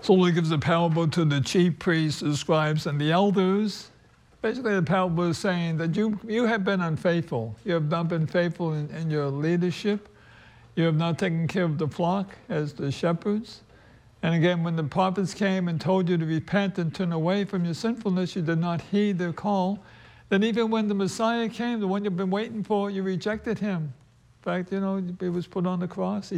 So he gives a parable to the chief priests, the scribes, and the elders. Basically, the parable is saying that you have been unfaithful. You have not been faithful in your leadership. You have not taken care of the flock as the shepherds. And again, when the prophets came and told you to repent and turn away from your sinfulness, you did not heed their call. Then even when the Messiah came, the one you've been waiting for, you rejected him. In fact, he was put on the cross.